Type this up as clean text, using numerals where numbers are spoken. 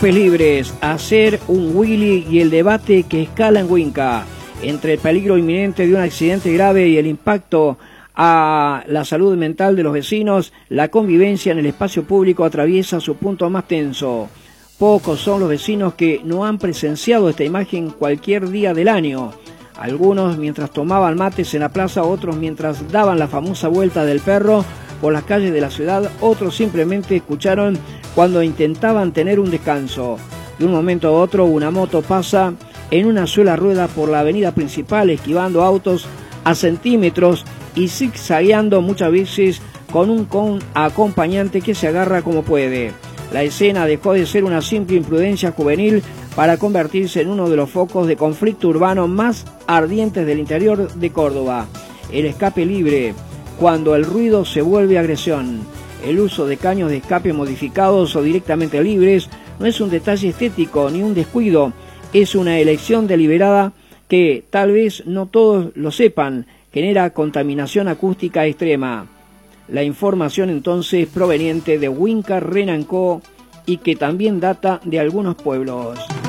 Libres, hacer un Willy y el debate que escala en Huinca. Entre el peligro inminente de un accidente grave y el impacto a la salud mental de los vecinos, la convivencia en el espacio público atraviesa su punto más tenso. Pocos son los vecinos que no han presenciado esta imagen cualquier día del año. Algunos mientras tomaban mates en la plaza, otros mientras daban la famosa vuelta del perro por las calles de la ciudad, otros simplemente escucharon cuando intentaban tener un descanso. De un momento a otro, una moto pasa en una sola rueda por la avenida principal, esquivando autos a centímetros y zigzagueando muchas veces con un acompañante que se agarra como puede. La escena dejó de ser una simple imprudencia juvenil para convertirse en uno de los focos de conflicto urbano más ardientes del interior de Córdoba. El escape libre, cuando el ruido se vuelve agresión. El uso de caños de escape modificados o directamente libres no es un detalle estético ni un descuido, es una elección deliberada que, tal vez no todos lo sepan, genera contaminación acústica extrema. La información entonces proveniente de Huinca, Renancó y que también data de algunos pueblos.